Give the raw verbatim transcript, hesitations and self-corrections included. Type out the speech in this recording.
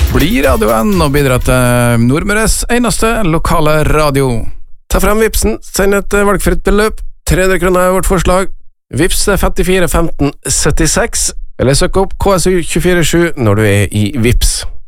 Bli radioen og bidra til Nordmøres eneste lokale radio. Ta frem Vipsen, send et valgfritt beløp. tre hundre kroner er vårt forslag. Vips femtifire femten syttiseks, eller søk opp K S U to fire sju når du er i Vips.